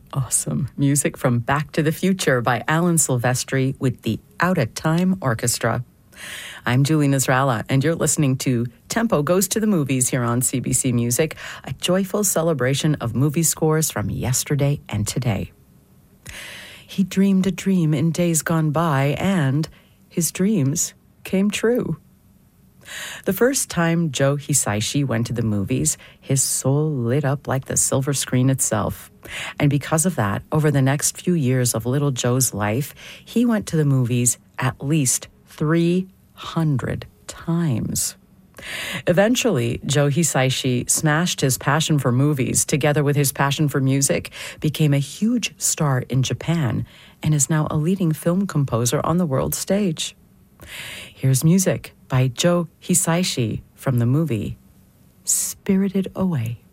Awesome. Music from Back to the Future by Alan Silvestri with the Out of Time Orchestra. I'm Julie Nasrallah, and you're listening to Tempo Goes to the Movies here on CBC Music, a joyful celebration of movie scores from yesterday and today. He dreamed a dream in days gone by, and his dreams came true. The first time Joe Hisaishi went to the movies, his soul lit up like the silver screen itself. And because of that, over the next few years of little Joe's life, he went to the movies at least 300 times. Eventually, Joe Hisaishi smashed his passion for movies together with his passion for music, became a huge star in Japan, and is now a leading film composer on the world stage. Here's music by Joe Hisaishi from the movie Spirited Away.